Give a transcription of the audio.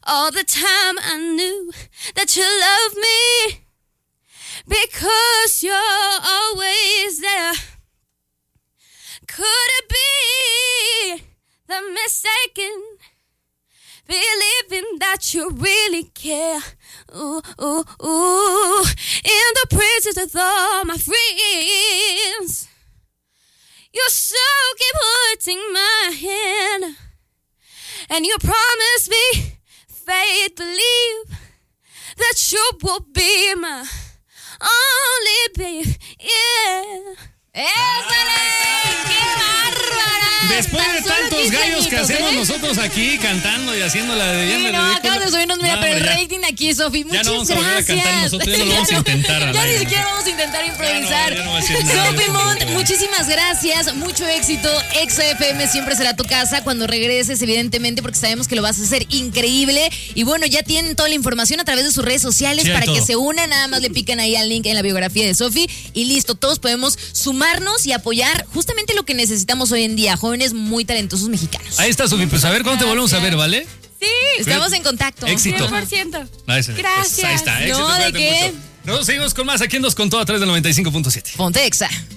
All the time I knew that you loved me because you're always there. Could it be the mistaken believing that you really care? Ooh, ooh, ooh. In the praises of all my friends, you so keep holding my hand, and you promise me, faith, believe that you will be my only babe, yeah. ¡Qué bárbara! Después de tantos gallos que hacemos nosotros aquí cantando y haciéndola de bien. Sí, no, acabas de subirnos, mira, pero el rating aquí, Sofi, muchas gracias. Ya no vamos a volver a cantar nosotros, ya no lo vamos a intentar. Ya ni siquiera vamos a intentar improvisar. Sofi Montt, muchísimas gracias, mucho éxito. XFM siempre será tu casa cuando regreses, evidentemente, porque sabemos que lo vas a hacer increíble. Y bueno, ya tienen toda la información a través de sus redes sociales para que se unan. Nada más le pican ahí al link en la biografía de Sofi y listo, todos podemos sumarnos y apoyar justamente lo que necesitamos hoy en día, jóvenes muy talentosos mexicanos. Ahí está, Sofi, pues a ver cuándo te volvemos a ver, ¿vale? Sí. Estamos en contacto. Éxito. 100%. Gracias. Pues ahí está, éxito. No, ¿de qué? Mucho. Nosotros seguimos con más aquí en Nos Contó a través del 95.7. Ponte Exa.